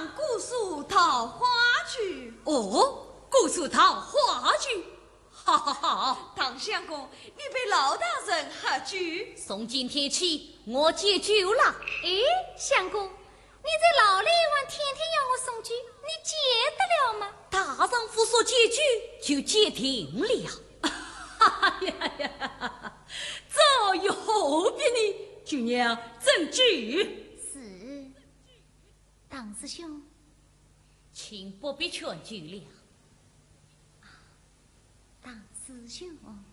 上姑苏桃花去。 哦，姑苏桃花去，哈哈哈！ 唐相公，你被老大人喝酒？ 从今天起，我戒酒了。 哎，相公，你这老脸碗天天要我送酒，你戒得了吗？ 大丈夫说戒酒就戒定了。哈呀呀！这又何必呢？姑娘证据。 是，唐师兄， 请不必劝酒了。 唐师兄。